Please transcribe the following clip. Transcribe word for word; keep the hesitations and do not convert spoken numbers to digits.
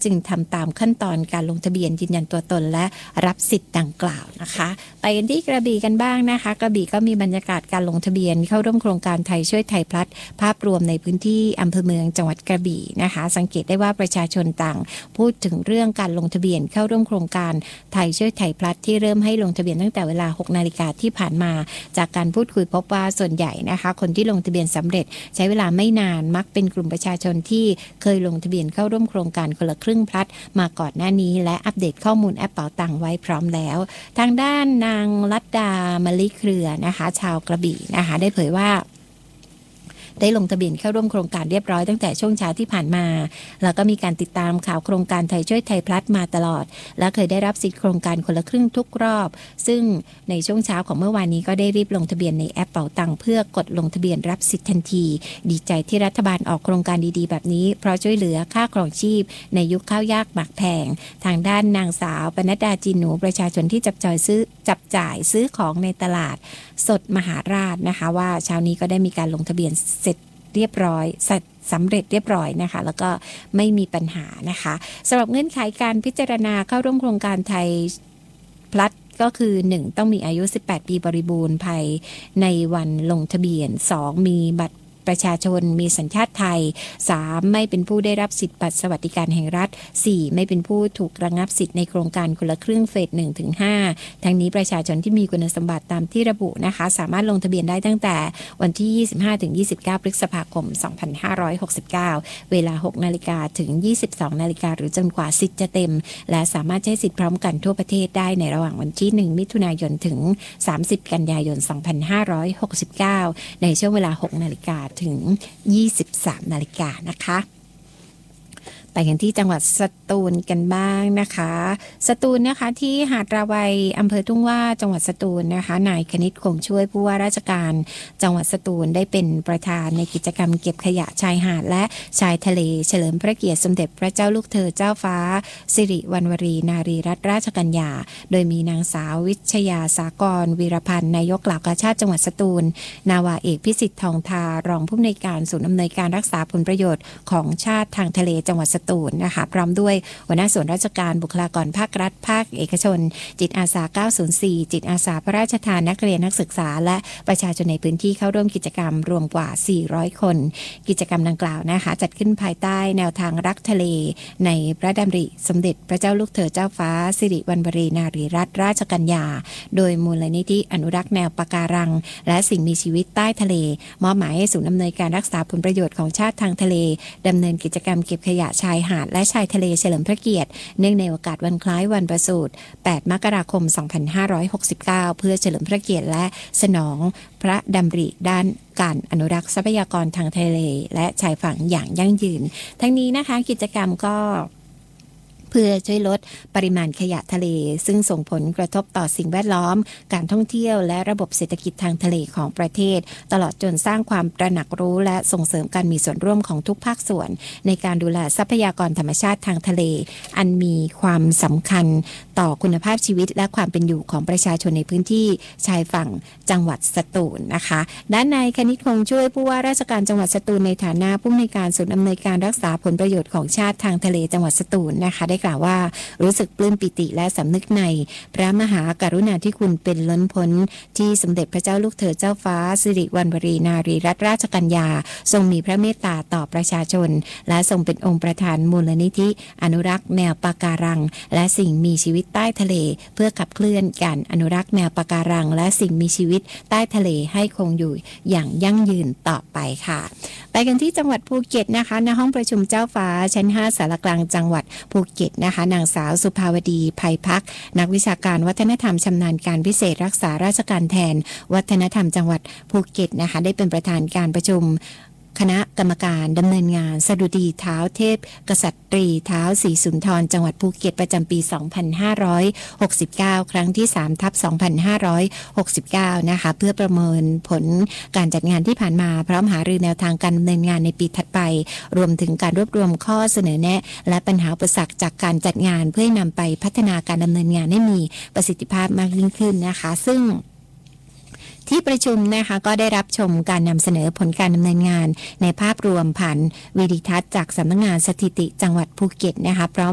จึงทำตามขั้นตอนการลงทะเบียนยืนยันตัวตนและรับสิทธิ์ดังกล่าวนะคะไปกันที่กระบี่กันบ้างนะคะกระบี่ก็มีบรรยากาศการลงทะเบียนเข้าร่วมโครงการไทยช่วยไทยพลัสภาพรวมในพื้นที่อำเภอเมืองจังหวัดกระบี่นะคะสังเกตได้ว่าประชาชนต่างพูดถึงเรื่องการลงทะเบียนเข้าร่วมโครงการไทยช่วยไทยพลัสที่เริ่มให้ลงทะเบียนตั้งแต่เวลา หกนาฬิกาที่ผ่านมาจากการพูดคุยพบว่าส่วนใหญ่นะคะคนที่ลงทะเบียนสำเร็จใช้เวลาไม่นานมักเป็นกลุ่มประชาชนที่เคยลงทะเบียนเข้าร่วมโครงการคนละครึ่งพลัสมาก่อนหน้านี้และอัปเดตข้อมูลแอปเป๋าตังค์ไว้พร้อมแล้วทางด้านนางลัดดามะลิเครือนะคะชาวกระบี่นะคะได้เผยว่าได้ลงทะเบียนเข้าร่วมโครงการเรียบร้อยตั้งแต่ช่วงเช้าที่ผ่านมาแล้วก็มีการติดตามข่าวโครงการไทยช่วยไทยพลัสมาตลอดและเคยได้รับสิทธิโครงการคนละครึ่งทุกรอบซึ่งในช่วงเช้าของเมื่อวานนี้ก็ได้รีบลงทะเบียนในแอปเป๋าตังค์เพื่อกดลงทะเบียนรับสิทธิทันทีดีใจที่รัฐบาลออกโครงการดีๆแบบนี้เพราะช่วยเหลือค่าครองชีพในยุคข้าวยากหมากแพงทางด้านนางสาวปนัดดาจีนหนูประชาชนที่จับจ่ายซื้อจับจ่ายซื้อของในตลาดสดมหาราชนะคะว่าเช้านี้ก็ได้มีการลงทะเบียนเสร็จเรียบร้อยสำเร็จเรียบร้อยนะคะแล้วก็ไม่มีปัญหานะคะสำหรับเงื่อนไขการพิจารณาเข้าร่วมโครงการไทยพลัสก็คือหนึ่งต้องมีอายุสิบแปดปีบริบูรณ์ภายในวันลงทะเบียนสองมีบัตรประชาชนมีสัญชาติไทยสามไม่เป็นผู้ได้รับสิทธิบัตรสวัสดิการแห่งรัฐสี่ไม่เป็นผู้ถูกระงับสิทธิ์ในโครงการคนละครึ่งเฟส หนึ่งถึงห้า ทั้งนี้ประชาชนที่มีคุณสมบัติตามที่ระบุนะคะสามารถลงทะเบียนได้ตั้งแต่วันที่ ยี่สิบห้าถึงยี่สิบเก้า พฤษภาคม สองพันห้าร้อยหกสิบเก้า เวลา หกนาฬิกาถึง ยี่สิบสองนาฬิกาหรือจนกว่าสิทธิ์จะเต็มและสามารถใช้สิทธิ์พร้อมกันทั่วประเทศได้ในระหว่างวันที่หนึ่งมิถุนายนถึงสามสิบกันยายน สองพันห้าร้อยหกสิบเก้า ในช่วงเวลา หกนาฬิกาถึงยี่สิบสามนาฬิกานะคะไปกันที่จังหวัดสตูลกันบ้างนะคะสตูลนะคะที่หาดราวัยอำเภอทุ่งว่าจังหวัดสตูลนะคะนายคณิตคงช่วยผู้ว่าราชการจังหวัดสตูลได้เป็นประธานในกิจกรรมเก็บขยะชายหาดและชายทะเลเฉลิมพระเกียรติสมเด็จพระเจ้าลูกเธอเจ้าฟ้าสิริวัณวรีนารีรัตนราชกัญญาโดยมีนางสาววิชยาสากรวีรพันธ์นายกเหล่ากาชาติจังหวัดสตูลนาวาเอกพิสิทธิ์ทองทารองผู้อำนวยการศูนย์อำนวยการรักษาผลประโยชน์ของชาติทางทะเลจังหวัดสตูลนะคะพร้อมด้วยหัวหน้าส่วนราชการบุคลากรภาครัฐภาคเอกชนจิตอาสาเก้าศูนย์สี่จิตอาสาพระราชทานนักเรียนนักศึกษาและประชาชนในพื้นที่เข้าร่วมกิจกรรมรวมกว่าสี่ร้อยคนกิจกรรมดังกล่าวนะคะจัดขึ้นภายใต้แนวทางรักทะเลในพระดำริสมเด็จพระเจ้าลูกเธอเจ้าฟ้าสิริวัณวรีนารีรัตนราชกัญญาโดยมูลนิธิอนุรักษ์แนวปะการังและสิ่งมีชีวิตใต้ทะเลมอบหมายให้ศูนย์อำนวยการรักษาผลประโยชน์ของชาติทางทะเลดำเนินกิจกรรมเก็บขยะชายหาดและชายทะเลเฉลิมพระเกียรติเนื่องในโอกาสวันคล้ายวันประสูติแปดมกราคมสองพันห้าร้อยหกสิบเก้าเพื่อเฉลิมพระเกียรติและสนองพระดำริด้านการอนุรักษ์ทรัพยากรทางทะเลและชายฝั่งอย่างยั่งยืนทั้งนี้นะคะกิจกรรมก็เพื่อช่วยลดปริมาณขยะทะเลซึ่งส่งผลกระทบต่อสิ่งแวดล้อมการท่องเที่ยวและระบบเศรษฐกิจทางทะเลของประเทศตลอดจนสร้างความตระหนักรู้และส่งเสริมการมีส่วนร่วมของทุกภาคส่วนในการดูแลทรัพยากรธรรมชาติทางทะเลอันมีความสำคัญต่อคุณภาพชีวิตและความเป็นอยู่ของประชาชนในพื้นที่ชายฝั่งจังหวัดสตูลนะคะด้านนายคณิตคงช่วยผู้ว่าราชการจังหวัดสตูลในฐานะผู้อำนวยการศูนย์อำนวยการรักษาผลประโยชน์ของชาติทางทะเลจังหวัดสตูลนะคะได้กล่าวว่ารู้สึกปลื้มปิติและสำนึกในพระมหากรุณาธิคุณเป็นล้นพ้นที่สมเด็จพระเจ้าลูกเธอเจ้าฟ้าสิริวัณวรีนารีรัตนราชกัญญาทรงมีพระเมตตาต่อประชาชนและทรงเป็นองค์ประธานมูลนิธิอนุรักษ์แนวปะการังและสิ่งมีชีวิตใต้ทะเลเพื่อขับเคลื่อนการอนุรักษ์แนวปะการังและสิ่งมีชีวิตใต้ทะเลให้คงอยู่อย่างยั่งยืนต่อไปค่ะไปกันที่จังหวัดภูเก็ตนะคะณห้องประชุมเจ้าฟ้าชั้นห้าศาลากลางจังหวัดภูเก็ตนะคะนางสาวสุภาวดีไพพักนักวิชาการวัฒนธรรมชำนาญการพิเศษรักษาราชการแทนวัฒนธรรมจังหวัดภูเก็ตนะคะได้เป็นประธานการประชุมคณะกรรมการดำเนินงานสดุดีเท้าเทพกษัตรีเท้าศรีสุนทรจังหวัดภูเก็ตประจำปีสองพันห้าร้อยหกสิบเก้าครั้งที่สามทับสองพันห้าร้อยหกสิบเก้านะคะเพื่อประเมินผลการจัดงานที่ผ่านมาพร้อมหารือแนวทางการดำเนินงานในปีถัดไปรวมถึงการรวบรวมข้อเสนอแนะและปัญหาอุปสรรคจากการจัดงานเพื่อให้นำไปพัฒนาการดำเนินงานให้มีประสิทธิภาพมากยิ่งขึ้นนะคะซึ่งที่ประชุมนะคะก็ได้รับชมการนำเสนอผลการดำเนินงานในภาพรวมผ่านวิดีทัศน์จากสำนักงานสถิติจังหวัดภูเก็ตนะคะพร้อม